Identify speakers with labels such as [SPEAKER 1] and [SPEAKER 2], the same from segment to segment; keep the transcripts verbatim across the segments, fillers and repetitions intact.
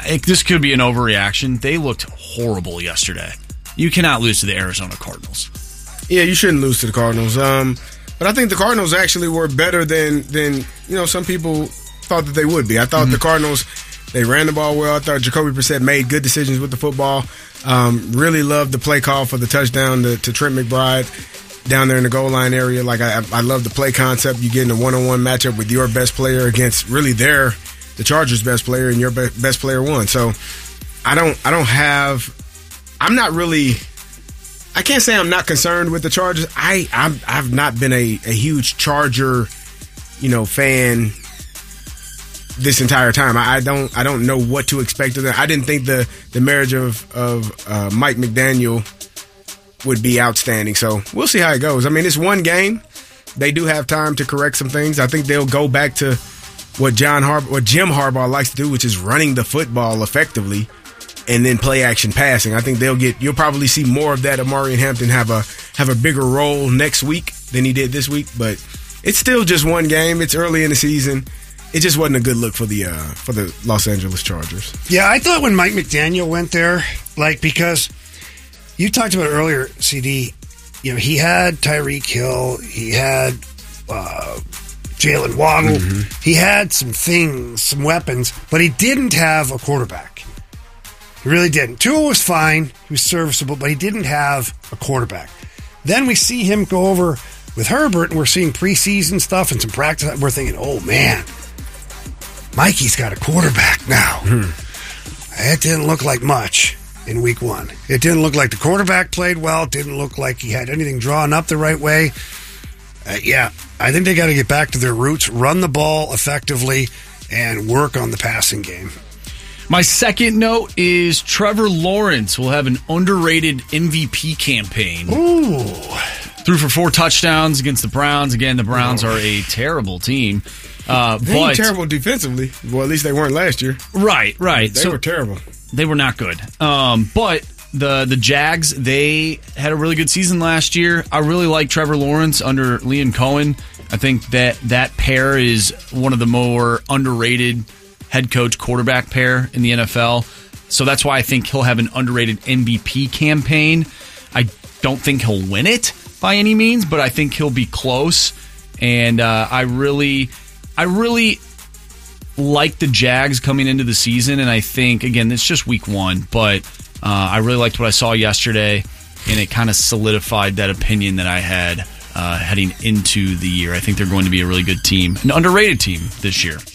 [SPEAKER 1] it, this could be an overreaction. They looked horrible yesterday. You cannot lose to the Arizona Cardinals.
[SPEAKER 2] Yeah, you shouldn't lose to the Cardinals. Um, but I think the Cardinals actually were better than, than you know, some people thought that they would be. I thought mm-hmm. the Cardinals, they ran the ball well. I thought Jacoby Brissett made good decisions with the football. Um, really loved the play call for the touchdown to, to Trent McBride down there in the goal line area. Like I, I love the play concept. You get in a one-on-one matchup with your best player against really their the Chargers' best player, and your be- best player won. So I don't I don't have I'm not really I can't say I'm not concerned with the Chargers. I I'm, I've not been a, a huge Charger, you know, fan this entire time. I, I don't I don't know what to expect of them. I didn't think the, the marriage of of uh, Mike McDaniel would be outstanding. So we'll see how it goes. I mean, it's one game. They do have time to correct some things. I think they'll go back to what John Harb- what Jim Harbaugh likes to do, which is running the football effectively and then play action passing. I think they'll get you'll probably see more of that. Amari Hampton have a have a bigger role next week than he did this week, but it's still just one game. It's early in the season. It just wasn't a good look for the uh, for the Los Angeles Chargers.
[SPEAKER 3] Yeah, I thought when Mike McDaniel went there, like because you talked about earlier, C D, you know, he had Tyreek Hill, he had uh, Jalen Waddle, mm-hmm. he had some things, some weapons, but he didn't have a quarterback. He really didn't. Tua was fine, he was serviceable, but he didn't have a quarterback. Then we see him go over with Herbert, and we're seeing preseason stuff and some practice. We're thinking, oh man, Mikey's got a quarterback now. Hmm. It didn't look like much in week one. It didn't look like the quarterback played well. It didn't look like he had anything drawn up the right way. Uh, yeah, I think they got to get back to their roots, run the ball effectively, and work on the passing game.
[SPEAKER 1] My second note is Trevor Lawrence will have an underrated M V P campaign.
[SPEAKER 3] Ooh.
[SPEAKER 1] Threw for four touchdowns against the Browns. Again, the Browns are a terrible team. Uh,
[SPEAKER 2] they
[SPEAKER 1] but,
[SPEAKER 2] were terrible defensively. Well, at least they weren't last year.
[SPEAKER 1] Right, right.
[SPEAKER 2] They
[SPEAKER 1] so,
[SPEAKER 2] were terrible.
[SPEAKER 1] They were not good. Um, but the the Jags, they had a really good season last year. I really like Trevor Lawrence under Liam Cohen. I think that that pair is one of the more underrated head coach quarterback pair in the N F L. So that's why I think he'll have an underrated M V P campaign. I don't think he'll win it by any means, but I think he'll be close. And uh, I really, I really like the Jags coming into the season. And I think, again, it's just week one, but uh, I really liked what I saw yesterday, and it kind of solidified that opinion that I had uh, heading into the year. I think they're going to be a really good team, an underrated team this year.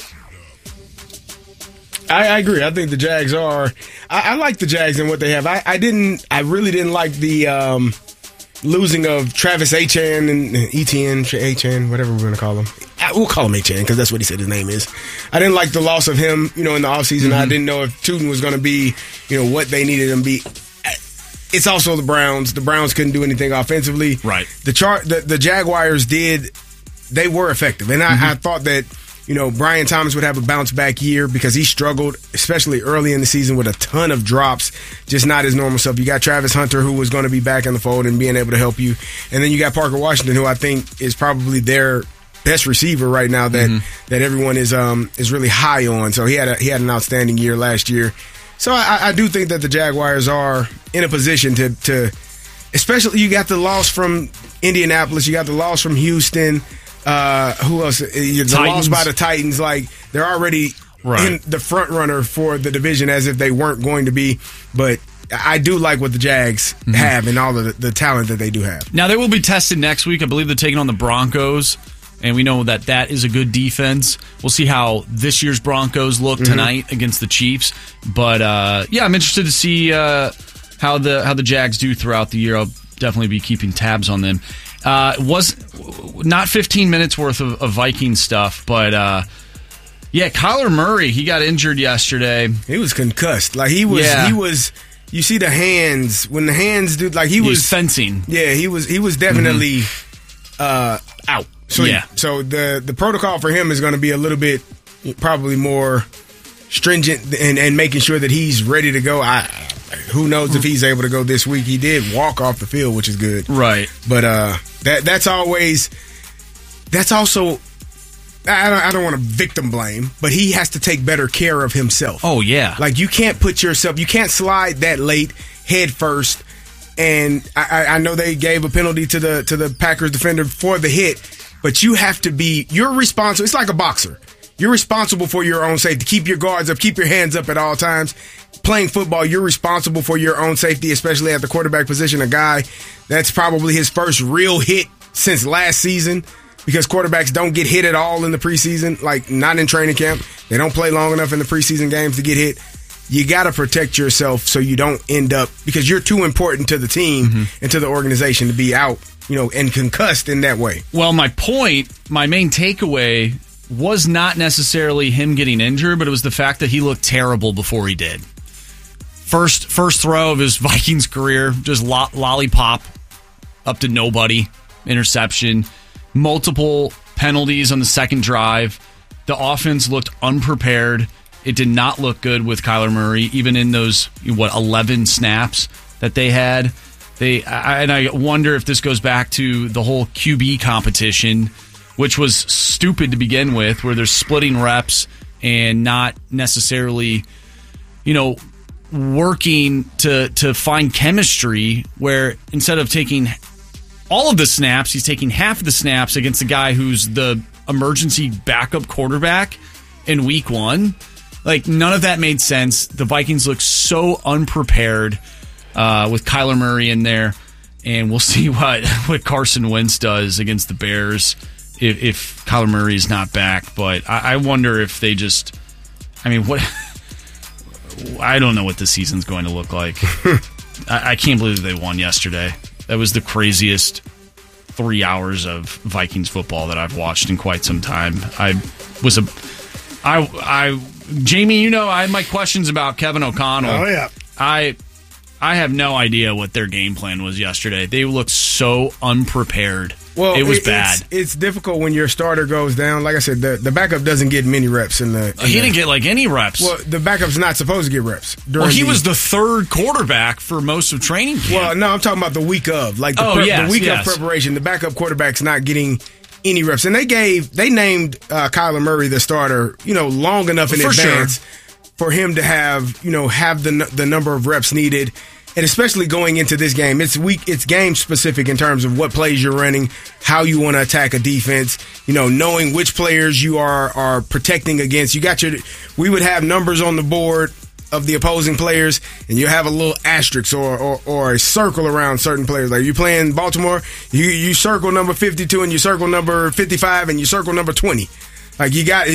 [SPEAKER 2] I, I agree. I think the Jags are. I, I like the Jags and what they have. I, I didn't. I really didn't like the um, losing of Travis Etienne and Etienne, Etienne, whatever we're going to call him. I, we'll call him Etienne because that's what he said his name is. I didn't like the loss of him. You know, in the offseason, mm-hmm. I didn't know if Tootin was going to be, you know, what they needed him to be. It's also the Browns. The Browns couldn't do anything offensively.
[SPEAKER 1] Right.
[SPEAKER 2] The char- the, the Jaguars did. They were effective, and mm-hmm. I, I thought that. You know, Brian Thomas would have a bounce-back year because he struggled, especially early in the season, with a ton of drops, just not his normal stuff. You got Travis Hunter, who was going to be back in the fold and being able to help you. And then you got Parker Washington, who I think is probably their best receiver right now that mm-hmm. that everyone is um is really high on. So he had a, he had an outstanding year last year. So I, I do think that the Jaguars are in a position to, to, especially you got the loss from Indianapolis, you got the loss from Houston. Uh, who else? The loss by the Titans. Like they're already right. in the front runner for the division as if they weren't going to be. But I do like what the Jags mm-hmm. have and all of the, the talent that they do have.
[SPEAKER 1] Now they will be tested next week. I believe they're taking on the Broncos, and we know that that is a good defense. We'll see how this year's Broncos look mm-hmm. tonight against the Chiefs. But uh, yeah, I'm interested to see uh, how the how the Jags do throughout the year. I'll definitely be keeping tabs on them. Uh, was not fifteen minutes worth of, of Viking stuff, but uh, yeah, Kyler Murray, he got injured yesterday.
[SPEAKER 2] He was concussed. Like he was, yeah. he was. You see the hands when the hands do like he
[SPEAKER 1] He's
[SPEAKER 2] was
[SPEAKER 1] fencing.
[SPEAKER 2] Yeah, he was. He was definitely mm-hmm. uh, out. So
[SPEAKER 1] yeah.
[SPEAKER 2] So the the protocol for him is going to be a little bit probably more stringent and and making sure that he's ready to go. I. Who knows if he's able to go this week? He did walk off the field, which is good.
[SPEAKER 1] Right.
[SPEAKER 2] But uh, that that's always that's also I don't, I don't want to victim blame, but he has to take better care of himself.
[SPEAKER 1] Oh, yeah.
[SPEAKER 2] Like, you can't put yourself, you can't slide that late head first. And I, I know they gave a penalty to the to the Packers defender for the hit, but you have to be, you're responsible. It's like a boxer. You're responsible for your own safety. Keep your guards up, keep your hands up at all times. Playing football, you're responsible for your own safety, especially at the quarterback position. A guy that's probably his first real hit since last season, because quarterbacks don't get hit at all in the preseason, like not in training camp. They don't play long enough in the preseason games to get hit. You got to protect yourself so you don't end up, because you're too important to the team mm-hmm. and to the organization to be out, you know, and concussed in that way.
[SPEAKER 1] Well, my point, my main takeaway was not necessarily him getting injured, but it was the fact that he looked terrible before he did. First first throw of his Vikings career, just lo- lollipop up to nobody, interception, multiple penalties on the second drive. The offense looked unprepared. It did not look good with Kyler Murray, even in those, what, eleven snaps that they had. They I, and I wonder if this goes back to the whole Q B competition, which was stupid to begin with, where they're splitting reps and not necessarily, you know, working to to find chemistry, where instead of taking all of the snaps, he's taking half of the snaps against the guy who's the emergency backup quarterback in week one. Like, none of that made sense. The Vikings look so unprepared uh, with Kyler Murray in there, and we'll see what, what Carson Wentz does against the Bears if, if Kyler Murray is not back. But I, I wonder if they just, I mean, what, I don't know what the season's going to look like. I, I can't believe that they won yesterday. That was the craziest three hours of Vikings football that I've watched in quite some time. I was a, I, I, Jamie, you know, I had my questions about Kevin O'Connell.
[SPEAKER 3] Oh, yeah.
[SPEAKER 1] I I have no idea what their game plan was yesterday. They looked so unprepared. Well, it was it, bad.
[SPEAKER 2] It's, it's difficult when your starter goes down. Like I said, the, the backup doesn't get many reps in the. In
[SPEAKER 1] he
[SPEAKER 2] the,
[SPEAKER 1] didn't get like any reps.
[SPEAKER 2] Well, the backup's not supposed to get reps.
[SPEAKER 1] Well, he
[SPEAKER 2] the,
[SPEAKER 1] was the third quarterback for most of training camp.
[SPEAKER 2] Well, no, I'm talking about the week of, like the,
[SPEAKER 1] oh,
[SPEAKER 2] prep,
[SPEAKER 1] yes,
[SPEAKER 2] the week
[SPEAKER 1] yes.
[SPEAKER 2] of preparation. The backup quarterback's not getting any reps, and they gave they named uh, Kyler Murray the starter, you know, long enough in
[SPEAKER 1] for
[SPEAKER 2] advance
[SPEAKER 1] sure.
[SPEAKER 2] for him to have, you know, have the the number of reps needed. And especially going into this game, it's week, it's game specific in terms of what plays you're running, how you want to attack a defense, you know, knowing which players you are are protecting against. You got your, we would have numbers on the board of the opposing players, and you have a little asterisk or, or, or a circle around certain players. Like, you playing Baltimore, you, you circle number fifty-two, and you circle number fifty-five, and you circle number twenty. Like, you got,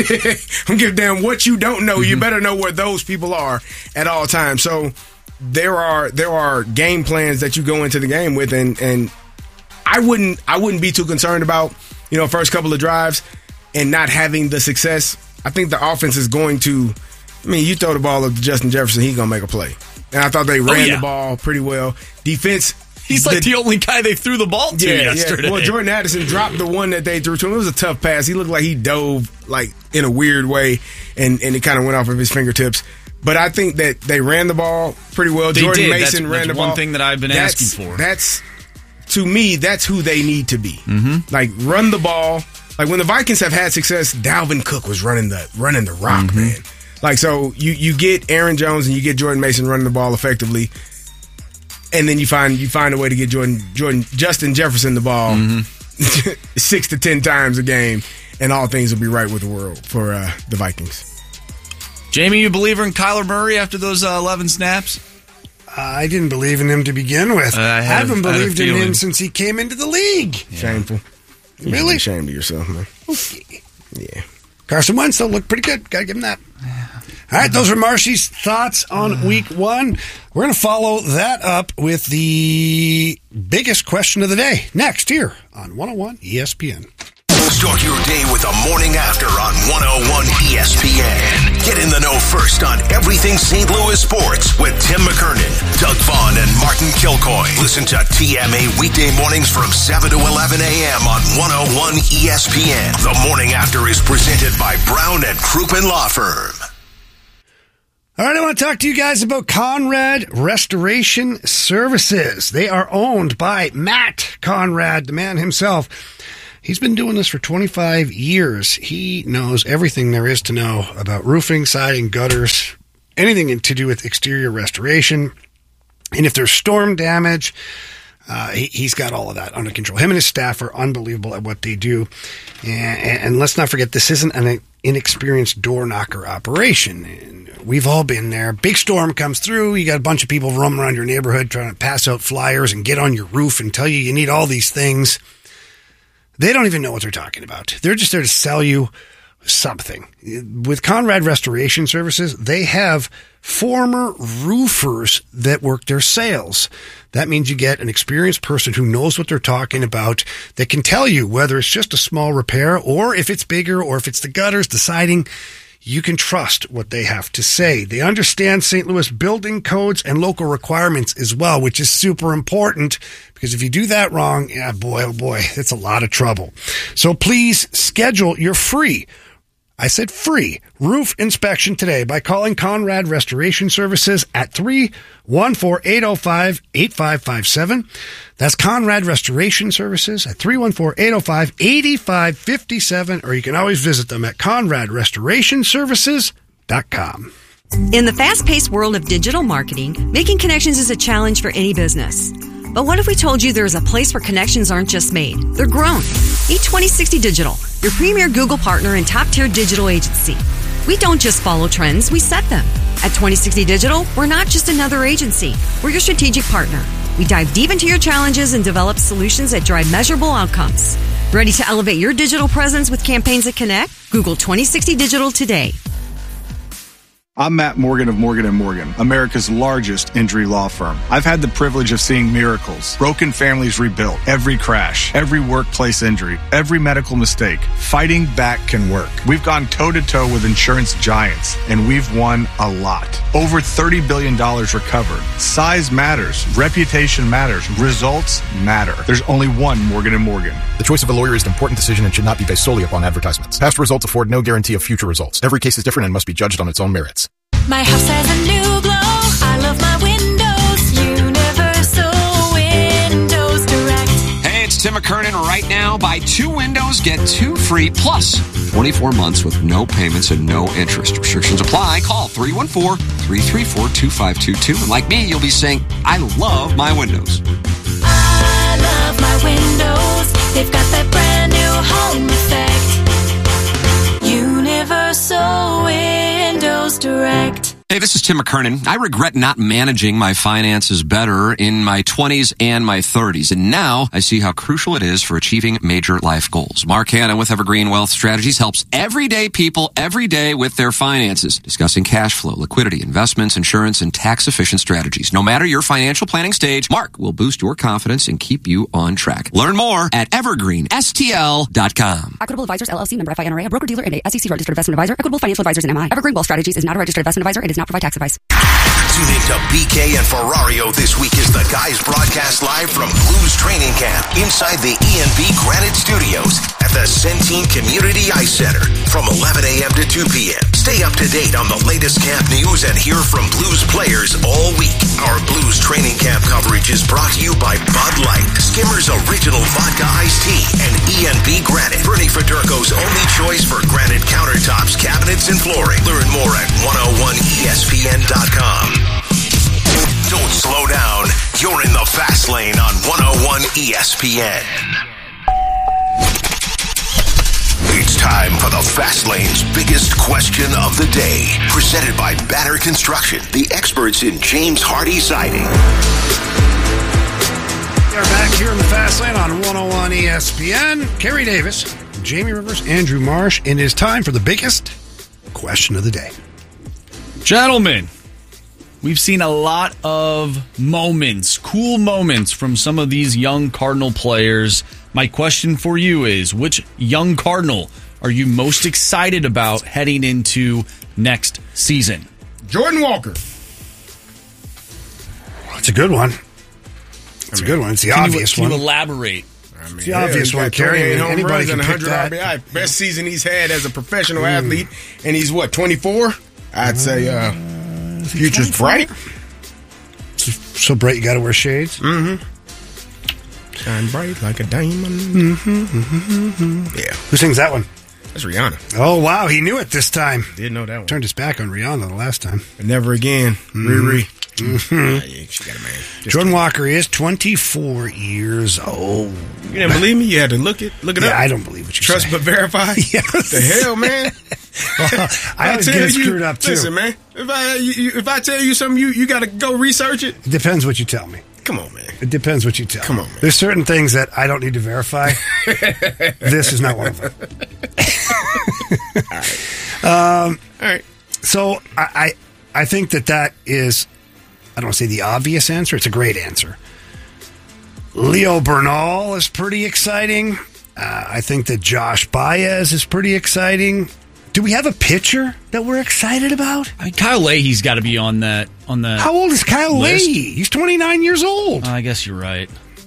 [SPEAKER 2] I'm giving damn what you don't know. Mm-hmm. You better know where those people are at all times. So, There are there are game plans that you go into the game with, and, and I wouldn't I wouldn't be too concerned about, you know, first couple of drives and not having the success. I think the offense is going to. I mean, you throw the ball up to Justin Jefferson, he's gonna make a play, and I thought they ran oh, yeah. the ball pretty well. Defense,
[SPEAKER 1] he's like the, the only guy they threw the ball to
[SPEAKER 2] yeah,
[SPEAKER 1] yesterday.
[SPEAKER 2] Yeah. Well, Jordan Addison dropped the one that they threw to him. It was a tough pass. He looked like he dove like in a weird way, and and it kind of went off of his fingertips. But I think that they ran the ball pretty well.
[SPEAKER 1] They
[SPEAKER 2] Jordan
[SPEAKER 1] did.
[SPEAKER 2] Mason
[SPEAKER 1] that's,
[SPEAKER 2] ran
[SPEAKER 1] that's
[SPEAKER 2] the ball.
[SPEAKER 1] One thing that I've been
[SPEAKER 2] that's,
[SPEAKER 1] asking for.
[SPEAKER 2] That's, to me, that's who they need to be.
[SPEAKER 1] Mm-hmm.
[SPEAKER 2] Like, run the ball. Like, when the Vikings have had success, Dalvin Cook was running the running the rock, mm-hmm. man. Like, so you, you get Aaron Jones and you get Jordan Mason running the ball effectively, and then you find you find a way to get Jordan Jordan Justin Jefferson the ball mm-hmm. six to ten times a game, and all things will be right with the world for uh, the Vikings.
[SPEAKER 1] Jamie, you believer in Kyler Murray after those uh, eleven snaps?
[SPEAKER 3] Uh, I didn't believe in him to begin with. Uh, I, I haven't a, believed I in him since he came into the league.
[SPEAKER 2] Yeah. Shameful. You
[SPEAKER 3] really?
[SPEAKER 2] Ashamed of yourself, man.
[SPEAKER 3] Okay.
[SPEAKER 2] Yeah.
[SPEAKER 3] Carson Wentz still looked pretty good. Gotta give him that. All right, those are Marshy's thoughts on week one. We're going to follow that up with the biggest question of the day next here on one oh one E S P N.
[SPEAKER 4] Start your day with the morning after on one oh one E S P N. Get in the know first on everything Saint Louis sports with Tim McKernan, Doug Vaughn, and Martin Kilcoy. Listen to T M A weekday mornings from seven to eleven a.m. on one oh one E S P N. The morning after is presented by Brown and Crouppen Law Firm.
[SPEAKER 3] All right, I want to talk to you guys about Conrad Restoration Services. They are owned by Matt Conrad, the man himself. He's been doing this for twenty-five years. He knows everything there is to know about roofing, siding, gutters, anything to do with exterior restoration. And if there's storm damage, uh, he, he's got all of that under control. Him and his staff are unbelievable at what they do. And, and let's not forget, this isn't an inexperienced door knocker operation. And we've all been there. Big storm comes through. You got a bunch of people roaming around your neighborhood trying to pass out flyers and get on your roof and tell you you need all these things. They don't even know what they're talking about. They're just there to sell you something. With Conrad Restoration Services, they have former roofers that work their sales. That means you get an experienced person who knows what they're talking about that can tell you whether it's just a small repair or if it's bigger or if it's the gutters, the siding. You can trust what they have to say. They understand Saint Louis building codes and local requirements as well, which is super important because if you do that wrong, yeah, boy, oh boy, that's a lot of trouble. So please schedule your free, I said free, roof inspection today by calling Conrad Restoration Services at three one four, eight oh five, eight five five seven. That's Conrad Restoration Services at three one four, eight oh five, eight five five seven, or you can always visit them at conrad restoration services dot com.
[SPEAKER 5] In the fast-paced world of digital marketing, making connections is a challenge for any business. But what if we told you there's a place where connections aren't just made, they're grown? Meet twenty sixty Digital, your premier Google partner and top-tier digital agency. We don't just follow trends, we set them. At twenty sixty Digital, we're not just another agency. We're your strategic partner. We dive deep into your challenges and develop solutions that drive measurable outcomes. Ready to elevate your digital presence with campaigns that connect? Google twenty sixty Digital today.
[SPEAKER 6] I'm Matt Morgan of Morgan and Morgan, America's largest injury law firm. I've had the privilege of seeing miracles, broken families rebuilt, every crash, every workplace injury, every medical mistake. Fighting back can work. We've gone toe-to-toe with insurance giants, and we've won a lot. Over thirty billion dollars recovered. Size matters. Reputation matters. Results matter. There's only one Morgan and Morgan.
[SPEAKER 7] The choice of a lawyer is an important decision and should not be based solely upon advertisements. Past results afford no guarantee of future results. Every case is different and must be judged on its own merits.
[SPEAKER 8] My house has a new glow. I love my windows. Universal Windows Direct.
[SPEAKER 9] Hey, it's Tim McKernan. Right now, buy two windows, get two free, plus twenty-four months with no payments and no interest. Restrictions apply. Call three one four, three three four, two five two two. And like me, you'll be saying, I love my windows.
[SPEAKER 8] I love my windows. They've got that brand new home effect. Universal Windows Direct.
[SPEAKER 9] Hey, this is Tim McKernan. I regret not managing my finances better in my twenties and my thirties. And now I see how crucial it is for achieving major life goals. Mark Hanna with Evergreen Wealth Strategies helps everyday people every day with their finances, discussing cash flow, liquidity, investments, insurance, and tax-efficient strategies. No matter your financial planning stage, Mark will boost your confidence and keep you on track. Learn more at evergreen s t l dot com.
[SPEAKER 10] Equitable Advisors, L L C, member F I N R A, a broker-dealer and a S E C registered investment advisor. Equitable Financial Advisors and M I. Evergreen Wealth Strategies is not a registered investment advisor and does not provide tax advice.
[SPEAKER 4] Tune in to B K and Ferrario this week as the guys broadcast live from Blues Training Camp inside the E and B Granite Studios at the Centene Community Ice Center from eleven a.m. to two p.m. Stay up to date on the latest camp news and hear from Blues players all week. Our Blues Training Camp coverage is brought to you by Bud Light, Skimmer's Original Vodka Iced Tea, and E and B Granite, Bernie Federko's only choice for granite countertops, cabinets, and flooring. Learn more at one oh one E S P N dot com. Don't slow down. You're in the fast lane on one oh one E S P N. It's time for the Fast Lane's biggest question of the day. Presented by Banner Construction, the experts in James Hardy Siding.
[SPEAKER 3] We are back here in the Fast Lane on one oh one E S P N. Kerry Davis, Jamie Rivers, Andrew Marsh, and it is time for the biggest question of the day.
[SPEAKER 1] Gentlemen, we've seen a lot of moments, cool moments from some of these young Cardinal players. My question for you is, which young Cardinal are you most excited about heading into next season?
[SPEAKER 2] Jordan Walker.
[SPEAKER 3] It's a good one. It's a good one. It's the
[SPEAKER 1] can
[SPEAKER 3] obvious
[SPEAKER 1] you,
[SPEAKER 3] one.
[SPEAKER 1] Can you elaborate?
[SPEAKER 2] I mean,
[SPEAKER 3] it's the obvious
[SPEAKER 2] yeah,
[SPEAKER 3] one, Kerry.
[SPEAKER 2] home
[SPEAKER 3] Anybody
[SPEAKER 2] runs
[SPEAKER 3] can
[SPEAKER 2] and
[SPEAKER 3] pick
[SPEAKER 2] one hundred
[SPEAKER 3] that.
[SPEAKER 2] R B I. Best season he's had as a professional mm. athlete, and he's what, twenty-four? I'd say uh, uh, future's bright.
[SPEAKER 3] So bright you got to wear shades?
[SPEAKER 2] Mm-hmm. Shine bright like a diamond.
[SPEAKER 3] Mm-hmm, mm-hmm, mm-hmm.
[SPEAKER 2] Yeah.
[SPEAKER 3] Who sings that one?
[SPEAKER 2] That's Rihanna.
[SPEAKER 3] Oh, wow. He knew it this time.
[SPEAKER 2] Didn't know that one.
[SPEAKER 3] Turned his back on Rihanna the last time.
[SPEAKER 2] Never again.
[SPEAKER 3] Mm-hmm.
[SPEAKER 2] Riri.
[SPEAKER 3] Mm-hmm.
[SPEAKER 2] Ah, yeah, she got a man. Just
[SPEAKER 3] Jordan
[SPEAKER 2] kidding.
[SPEAKER 3] Walker is twenty-four years old.
[SPEAKER 2] You didn't believe me? You had to look it, look it
[SPEAKER 3] Yeah,
[SPEAKER 2] up.
[SPEAKER 3] I don't believe what you
[SPEAKER 2] Trust
[SPEAKER 3] say.
[SPEAKER 2] but verify.
[SPEAKER 3] Yes.
[SPEAKER 2] The hell, man.
[SPEAKER 3] Well, I always
[SPEAKER 2] tell
[SPEAKER 3] get it
[SPEAKER 2] you-
[SPEAKER 3] screwed up, too.
[SPEAKER 2] Listen, man. If I you, you- if I tell you something, you you got to go research it.
[SPEAKER 3] It depends what you tell me.
[SPEAKER 2] Come on, man.
[SPEAKER 3] It depends what you tell
[SPEAKER 2] Come
[SPEAKER 3] me.
[SPEAKER 2] on, man.
[SPEAKER 3] There's certain things that I don't need to verify. This is not one of them. Um,
[SPEAKER 2] All right.
[SPEAKER 3] So I, I I think that that is, I don't want to say the obvious answer. It's a great answer. Leo Bernal is pretty exciting. Uh, I think that Josh Baez is pretty exciting. Do we have a pitcher that we're excited about?
[SPEAKER 1] I mean, Kyle Leahy's got to be on that. On that.
[SPEAKER 3] How old is Kyle
[SPEAKER 1] list.
[SPEAKER 3] Leahy? He's twenty-nine years old.
[SPEAKER 1] I guess you're right.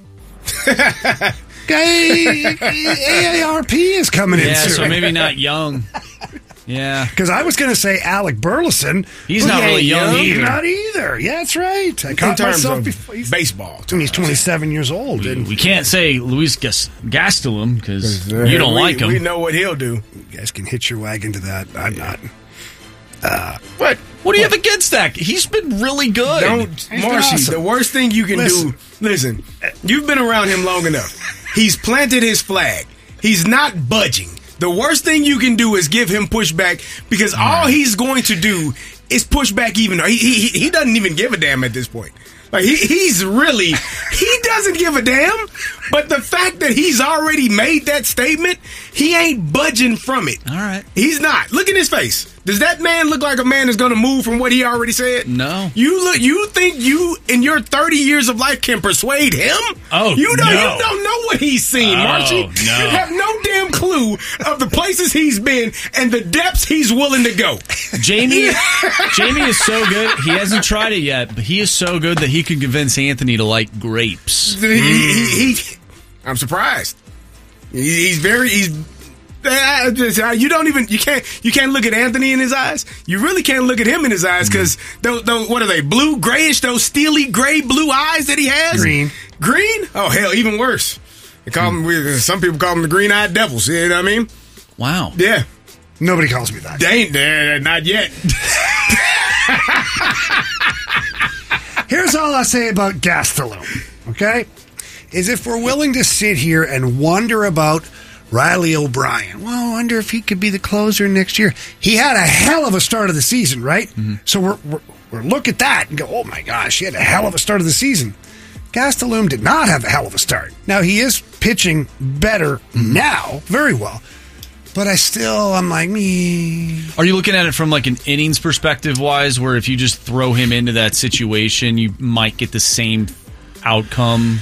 [SPEAKER 3] Guy, A A R P is coming in
[SPEAKER 1] Yeah,
[SPEAKER 3] soon.
[SPEAKER 1] so maybe not young. Yeah.
[SPEAKER 3] Because I was going to say Alec Burleson.
[SPEAKER 1] He's
[SPEAKER 3] who
[SPEAKER 1] not
[SPEAKER 3] ain't
[SPEAKER 1] really young
[SPEAKER 3] He's
[SPEAKER 1] either.
[SPEAKER 3] not either. Yeah, that's right. I
[SPEAKER 2] In
[SPEAKER 3] caught
[SPEAKER 2] terms
[SPEAKER 3] myself
[SPEAKER 2] of
[SPEAKER 3] before. He's,
[SPEAKER 2] baseball.
[SPEAKER 3] and he's twenty-seven years old.
[SPEAKER 1] We,
[SPEAKER 3] And
[SPEAKER 1] we can't say Luis Gas- Gastelum because
[SPEAKER 2] Uh,
[SPEAKER 1] you don't
[SPEAKER 2] we,
[SPEAKER 1] like him.
[SPEAKER 2] We know what he'll do.
[SPEAKER 3] you guys can hitch your wagon to that. I'm not.
[SPEAKER 2] What?
[SPEAKER 1] What do you have against that? He's been really good.
[SPEAKER 2] Don't,
[SPEAKER 3] been
[SPEAKER 2] Marshy.
[SPEAKER 3] awesome.
[SPEAKER 2] The worst thing you can
[SPEAKER 3] Listen.
[SPEAKER 2] do. Listen, you've been around him long enough. He's planted his flag. He's not budging. The worst thing you can do is give him pushback because all he's going to do is push back. Even he he he doesn't even give a damn at this point. Like he, he's really he doesn't give a damn. But the fact that he's already made that statement, he ain't budging from it.
[SPEAKER 1] All right.
[SPEAKER 2] He's not. Look at his face. Does that man look like a man that's going to move from what he already said?
[SPEAKER 1] No.
[SPEAKER 2] You look. You think you in your thirty years of life can persuade him?
[SPEAKER 1] Oh,
[SPEAKER 2] you don't.
[SPEAKER 1] no.
[SPEAKER 2] You don't know what he's seen,
[SPEAKER 1] Oh,
[SPEAKER 2] Marshy.
[SPEAKER 1] no.
[SPEAKER 2] You have no damn clue of the places he's been and the depths he's willing to go.
[SPEAKER 1] Jamie, Jamie is so good. He hasn't tried it yet, but he is so good that he could convince Anthony to like grapes.
[SPEAKER 2] He- he- he- I'm surprised. He- He's very. He's. I just- I- You don't even you can't you can't look at Anthony in his eyes. You really can't look at him in his eyes because those, those what are they blue grayish those steely gray blue eyes that he has
[SPEAKER 3] Green.
[SPEAKER 2] green oh hell even worse. They call him we- some people call him the green eyed devils. You know what I mean?
[SPEAKER 1] Wow.
[SPEAKER 2] Yeah,
[SPEAKER 3] Nobody calls me that.
[SPEAKER 2] they ain't there not yet.
[SPEAKER 3] Here's all I'll say about Gastelum, okay? Is if we're willing to sit here and wonder about Riley O'Brien, well, I wonder if he could be the closer next year. He had a hell of a start of the season, right?
[SPEAKER 1] Mm-hmm.
[SPEAKER 3] So we're, we're, we're look at that and go, oh my gosh, he had a hell of a start of the season. Gastelum did not have a hell of a start. Now, he is pitching better
[SPEAKER 1] Mm-hmm.
[SPEAKER 3] now, very well. But I still, I'm like, me.
[SPEAKER 1] Are you looking at it from like an innings perspective wise, where if you just throw him into that situation, you might get the same outcome?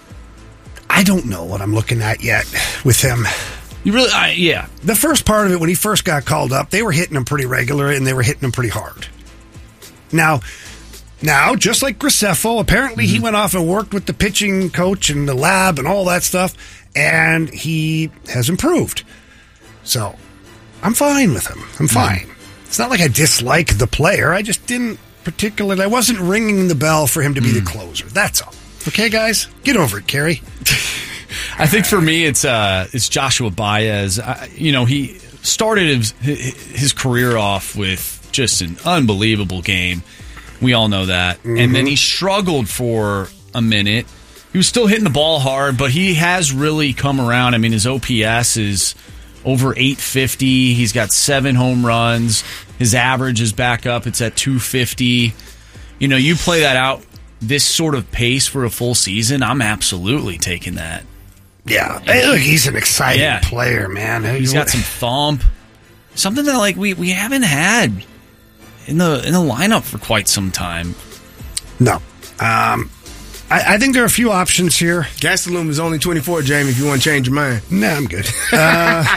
[SPEAKER 3] I don't know what I'm looking at yet with him.
[SPEAKER 1] You really, I, yeah.
[SPEAKER 3] The first part of it, when he first got called up, they were hitting him pretty regular and they were hitting him pretty hard. Now, now, just like Graceffo, apparently he went off and worked with the pitching coach in the lab and all that stuff, and he has improved. So, I'm fine with him. I'm fine. It's not like I dislike the player. I just didn't particularly, I wasn't ringing the bell for him to be the closer. That's all. Okay, guys? Get over it, Kerry.
[SPEAKER 1] I think for me, it's uh, it's Joshua Baez. I, you know, he started his, his career off with just an unbelievable game. We all know that. Mm-hmm. And then he struggled for a minute. He was still hitting the ball hard, but he has really come around. I mean, his O P S is over eight fifty. He's got seven home runs. His average is back up. It's at two fifty. You know, you play that out, this sort of pace for a full season, I'm absolutely taking that.
[SPEAKER 3] Yeah. Hey, look, he's an exciting
[SPEAKER 1] Yeah.
[SPEAKER 3] player, man.
[SPEAKER 1] He's got some thump. Something that like we, we haven't had in the in the lineup for quite some time.
[SPEAKER 3] No. Um, I, I think there are a few options here.
[SPEAKER 2] Gastelum is only twenty-four, Jamie, if you want to change your mind.
[SPEAKER 3] No, I'm good. Uh,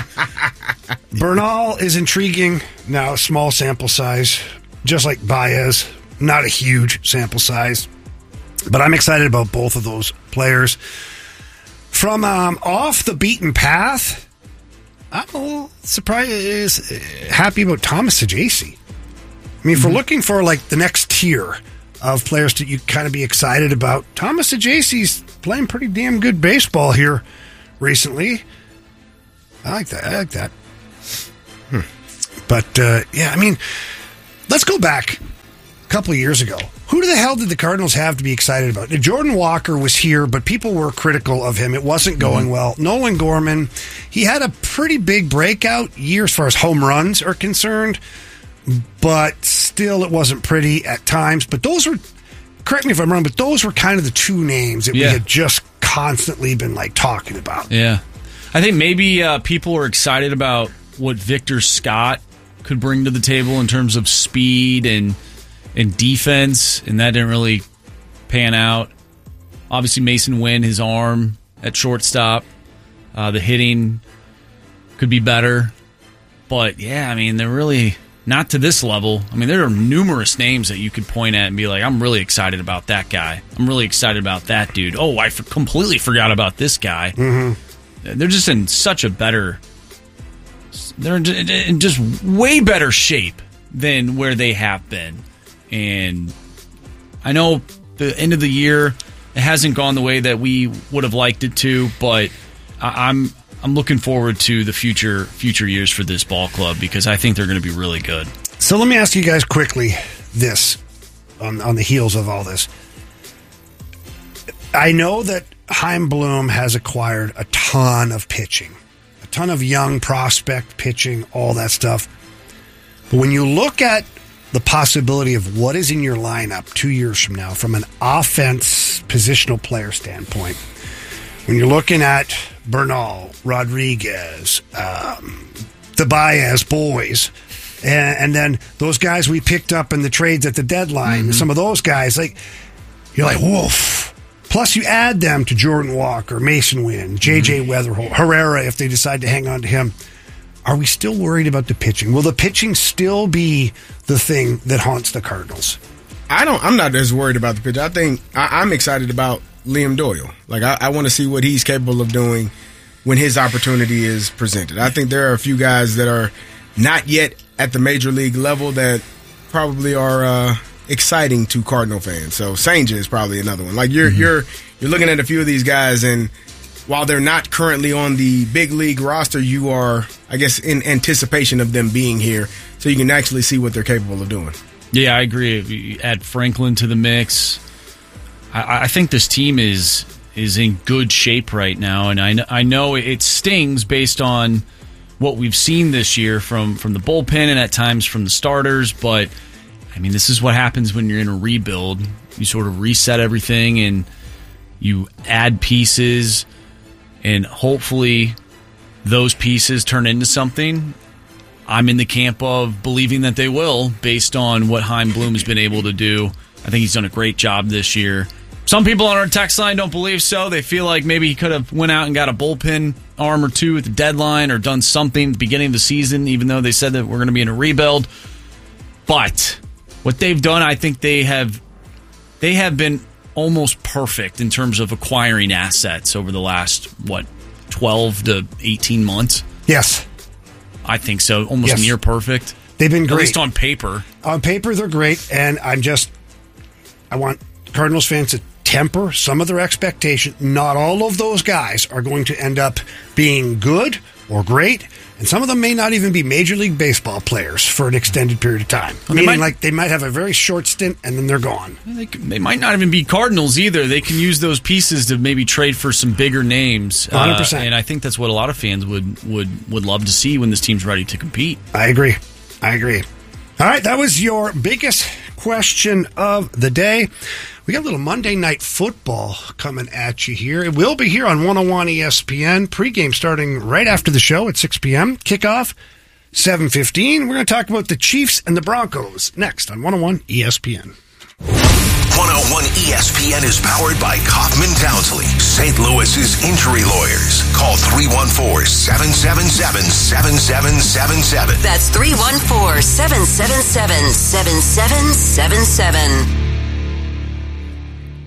[SPEAKER 3] Bernal is intriguing. Now, small sample size, just like Baez. Not a huge sample size. But I'm excited about both of those players. From um, off the beaten path, I'm a little surprised, happy about Thomas Saggese. I mean, if we're looking for like the next tier of players that you kind of be excited about. Thomas Ajaci's playing pretty damn good baseball here recently. I like that. I like that. Hmm. But, uh, yeah, I mean, let's go back a couple of years ago. Who the hell did the Cardinals have to be excited about? Now, Jordan Walker was here, but people were critical of him. It wasn't going mm-hmm. well. Nolan Gorman, he had a pretty big breakout year as far as home runs are concerned, but still it wasn't pretty at times. But those were, correct me if I'm wrong, but those were kind of the two names that yeah. we had just constantly been like talking about.
[SPEAKER 1] Yeah. I think maybe uh, people were excited about what Victor Scott could bring to the table in terms of speed and and defense, and that didn't really pan out. Obviously, Mason Wynn, his arm at shortstop, uh, the hitting could be better. But, yeah, I mean, they're really not to this level. I mean, there are numerous names that you could point at and be like, I'm really excited about that guy. I'm really excited about that dude. Oh, I f- completely forgot about this guy.
[SPEAKER 3] Mm-hmm.
[SPEAKER 1] They're just in such a better... They're in just way better shape than where they have been. And I know the end of the year, it hasn't gone the way that we would have liked it to, but I'm I'm looking forward to the future future years for this ball club because I think they're going to be really good.
[SPEAKER 3] So let me ask you guys quickly this, on, on the heels of all this. I know that Chaim Bloom has acquired a ton of pitching, a ton of young prospect pitching, all that stuff. But when you look at the possibility of what is in your lineup two years from now from an offense positional player standpoint, when you're looking at Bernal, Rodriguez, um, the Baez boys, and, and then those guys we picked up in the trades at the deadline, mm-hmm. some of those guys, like you're like, woof. Plus you add them to Jordan Walker, Mason Wynn, J J mm-hmm. Weatherholt, Herrera if they decide to hang on to him. Are we still worried about the pitching? Will the pitching still be the thing that haunts the Cardinals?
[SPEAKER 2] I don't. I'm not as worried about the pitch. I think I, I'm excited about Liam Doyle. Like I, I want to see what he's capable of doing when his opportunity is presented. I think there are a few guys that are not yet at the major league level that probably are uh, exciting to Cardinal fans. So Sanger is probably another one. Like you're mm-hmm. you're you're looking at a few of these guys and. While they're not currently on the big league roster, you are, I guess, in anticipation of them being here, so you can actually see what they're capable of doing.
[SPEAKER 1] Yeah, I agree. If you add Franklin to the mix, I, I think this team is is in good shape right now, and I, I know it stings based on what we've seen this year from, from the bullpen and at times from the starters, but, I mean, this is what happens when you're in a rebuild. You sort of reset everything, and you add pieces, and hopefully those pieces turn into something. I'm in the camp of believing that they will based on what Chaim Bloom has been able to do. I think he's done a great job this year. Some people on our text line don't believe so. They feel like maybe he could have went out and got a bullpen arm or two at the deadline or done something at the beginning of the season, even though they said that we're going to be in a rebuild. But what they've done, I think they have they have been almost perfect in terms of acquiring assets over the last, what, twelve to eighteen months?
[SPEAKER 3] Yes.
[SPEAKER 1] I think so. Almost
[SPEAKER 3] yes.
[SPEAKER 1] near perfect.
[SPEAKER 3] They've been great.
[SPEAKER 1] At least on paper.
[SPEAKER 3] On paper, they're great, and I'm just, I want Cardinals fans to temper some of their expectation. Not all of those guys are going to end up being good or great, and some of them may not even be Major League Baseball players for an extended period of time. Well, Meaning, might, like, they might have a very short stint, and then they're gone.
[SPEAKER 1] They, they might not even be Cardinals either. They can use those pieces to maybe trade for some bigger names.
[SPEAKER 3] one hundred percent.
[SPEAKER 1] Uh, and I think that's what a lot of fans would, would, would love to see when this team's ready to compete.
[SPEAKER 3] I agree. I agree. All right, that was your biggest question of the day. We got a little Monday Night Football coming at you here. It will be here on one oh one E S P N. Pre-game starting right after the show at six p.m. Kickoff, seven fifteen. We're going to talk about the Chiefs and the Broncos next on one oh one E S P N.
[SPEAKER 4] one oh one E S P N is powered by Kaufman Townsley, Saint Louis's injury lawyers. Call three one four, seven seven seven, seven seven seven seven.
[SPEAKER 11] That's three one four, seven seven seven, seven seven seven seven.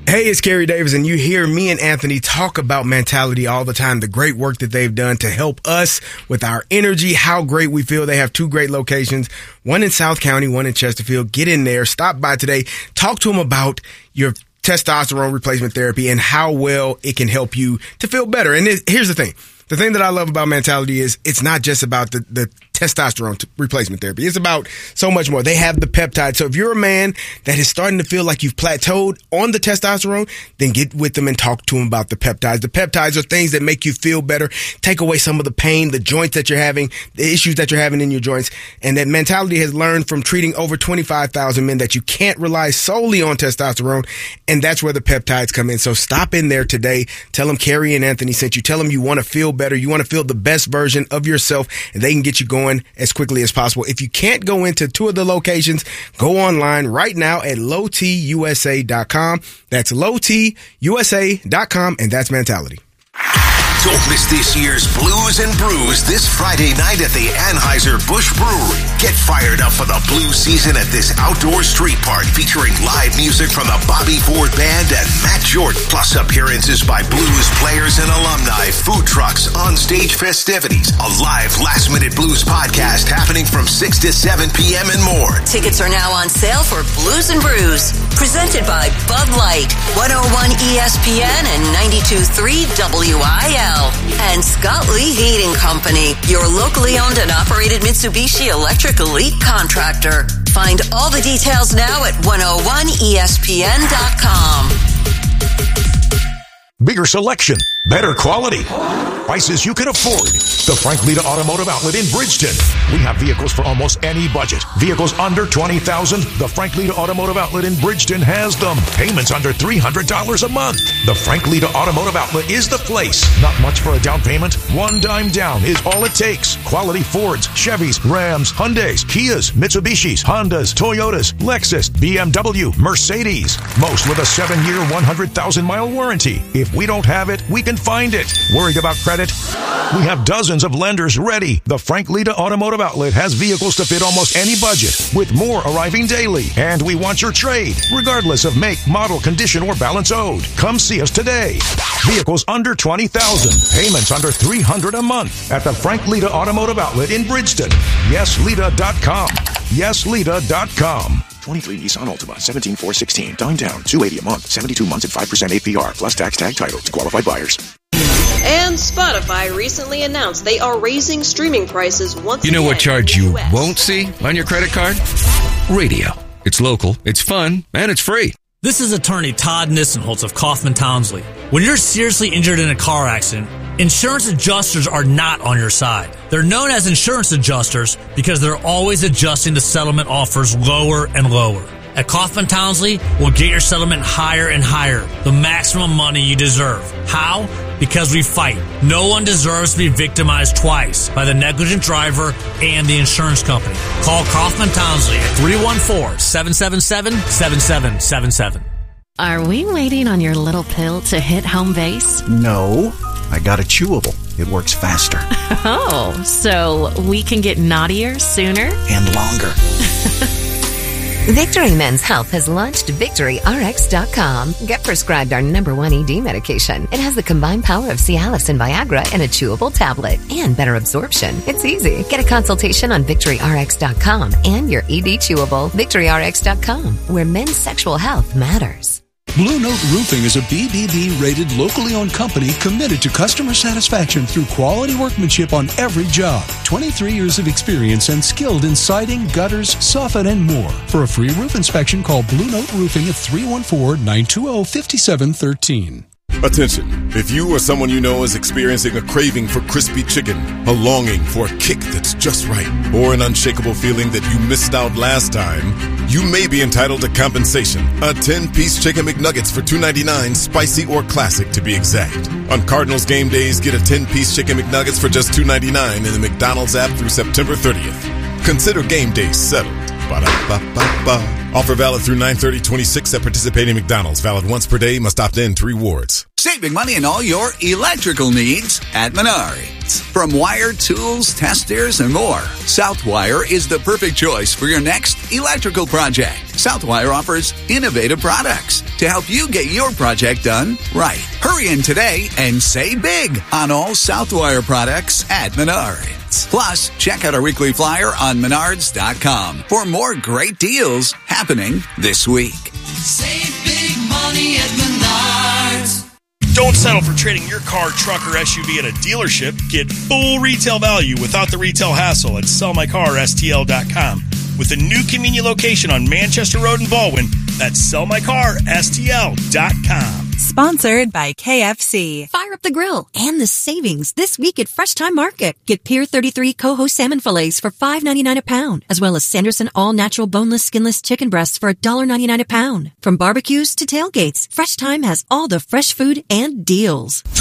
[SPEAKER 2] Hey, it's Kerry Davis, and you hear me and Anthony talk about mentality all the time, the great work that they've done to help us with our energy, how great we feel. They have two great locations, one in South County, one in Chesterfield. Get in there, stop by today, talk to them about your testosterone replacement therapy and how well it can help you to feel better. And this, here's the thing. The thing that I love about mentality is it's not just about the, the testosterone t- replacement therapy. It's about so much more. They have the peptides. So if you're a man that is starting to feel like you've plateaued on the testosterone, then get with them and talk to them about the peptides. The peptides are things that make you feel better, take away some of the pain, the joints that you're having, the issues that you're having in your joints. And that mentality has learned from treating over twenty-five thousand men that you can't rely solely on testosterone. And that's where the peptides come in. So stop in there today. Tell them Kerry and Anthony sent you. Tell them you want to feel better. You want to feel the best version of yourself, and they can get you going as quickly as possible. If you can't go into two of the locations, go online right now at low t u s a dot com. That's low t u s a dot com, and that's mentality.
[SPEAKER 4] Don't miss this year's Blues and Brews this Friday night at the Anheuser-Busch Brewery. Get fired up for the blues season at this outdoor street park featuring live music from the Bobby Ford Band and Matt Jordan, plus appearances by blues players and alumni, food trucks, on-stage festivities, a live last-minute blues podcast happening from six to seven p.m. and more.
[SPEAKER 5] Tickets are now on sale for Blues and Brews, presented by Bud Light, one oh one E S P N and ninety-two point three W I L. And Scott Lee Heating Company, your locally owned and operated Mitsubishi Electric Elite contractor. Find all the details now at one oh one E S P N dot com.
[SPEAKER 11] Bigger selection, better quality, prices you can afford. The Frank Lita Automotive Outlet in Bridgeton. We have vehicles for almost any budget. Vehicles under twenty thousand dollars. The Frank Lita Automotive Outlet in Bridgeton has them. Payments under three hundred dollars a month. The Frank Lita Automotive Outlet is the place. Not much for a down payment. One dime down is all it takes. Quality Fords, Chevys, Rams, Hyundais, Kias, Mitsubishis, Hondas, Toyotas, Lexus, B M W, Mercedes. Most with a seven-year, one hundred thousand mile warranty. If we don't have it, we can find it. Worried about credit? We have dozens of lenders ready. The Frank Lita Automotive Outlet has vehicles to fit almost any budget, with more arriving daily. And we want your trade, regardless of make, model, condition, or balance owed. Come see us today. Vehicles under twenty thousand dollars. Payments under three hundred dollars a month at the Frank Lita Automotive Outlet in Bridgeton. yes lita dot com. yes lita dot com.
[SPEAKER 12] twenty-three Nissan Altima, seventeen four sixteen. Dime down, two hundred eighty dollars a month, seventy-two months at five percent A P R, plus tax tag title to qualified buyers.
[SPEAKER 13] And Spotify recently announced they are raising streaming prices once
[SPEAKER 14] again. You know what charge you
[SPEAKER 13] U S
[SPEAKER 14] won't see on your credit card? Radio. It's local, it's fun, and it's free.
[SPEAKER 15] This is attorney Todd Nissenholtz of Kaufman Townsley. When you're seriously injured in a car accident, insurance adjusters are not on your side. They're known as insurance adjusters because they're always adjusting the settlement offers lower and lower. At Kaufman Townsley, we'll get your settlement higher and higher, the maximum money you deserve. How? Because we fight. No one deserves to be victimized twice by the negligent driver and the insurance company. Call Kaufman Townsley at three one four, seven seven seven, seven seven seven seven.
[SPEAKER 16] Are we waiting on your little pill to hit home base?
[SPEAKER 17] No, I got a chewable. It works faster.
[SPEAKER 16] Oh, so we can get naughtier sooner?
[SPEAKER 17] And longer.
[SPEAKER 18] Victory Men's Health has launched Victory R X dot com. Get prescribed our number one E D medication. It has the combined power of Cialis and Viagra in a chewable tablet and better absorption. It's easy. Get a consultation on Victory R X dot com and your E D chewable. Victory R X dot com, where men's sexual health matters.
[SPEAKER 19] Blue Note Roofing is a B B B-rated, locally owned company committed to customer satisfaction through quality workmanship on every job. twenty-three years of experience and skilled in siding, gutters, soffit, and more. For a free roof inspection, call Blue Note Roofing at three one four, nine two zero, five seven one three.
[SPEAKER 20] Attention, if you or someone you know is experiencing a craving for crispy chicken, a longing for a kick that's just right, or an unshakable feeling that you missed out last time, you may be entitled to compensation. A ten-piece Chicken McNuggets for two ninety-nine, spicy or classic to be exact. On Cardinals game days, get a ten-piece Chicken McNuggets for just two ninety-nine in the McDonald's app through September thirtieth. Consider game days settled. Ba-da-ba-ba-ba. Offer valid through nine thirty twenty-six at participating McDonald's. Valid once per day. Must opt in to rewards.
[SPEAKER 21] Saving money on all your electrical needs at Menards. From wire, tools, testers, and more, Southwire is the perfect choice for your next electrical project. Southwire offers innovative products to help you get your project done right. Hurry in today and save big on all Southwire products at Menards. Plus, check out our weekly flyer on menards dot com for more great deals happening this week.
[SPEAKER 22] Save big money at Menards.
[SPEAKER 23] Don't settle for trading your car, truck, or S U V at a dealership. Get full retail value without the retail hassle at sell my car S T L dot com. With a new convenient location on Manchester Road in Baldwin, that's sell my car S T L dot com.
[SPEAKER 24] Sponsored by K F C.
[SPEAKER 5] Fire up the grill and the savings this week at Fresh Time Market. Get Pier thirty-three Coho salmon fillets for five ninety-nine a pound, as well as Sanderson all-natural boneless, skinless chicken breasts for one ninety-nine a pound. From barbecues to tailgates, Fresh Time has all the fresh food and deals.